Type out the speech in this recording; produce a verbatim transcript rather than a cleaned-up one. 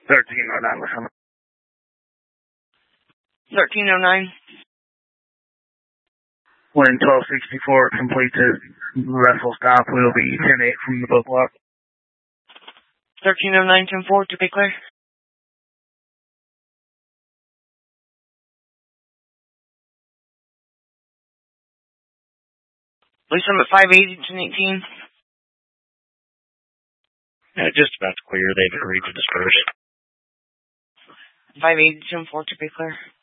thirteen oh nine, listen. thirteen oh nine. When twelve sixty-four completes its vessel stop, we'll be ten eight from the boat block. thirteen oh nine, ten four, to be clear. Lisa, I'm at five eighty, ten eighteen. Yeah, just about to clear. They've agreed to disperse. five eighty, ten four, to be clear.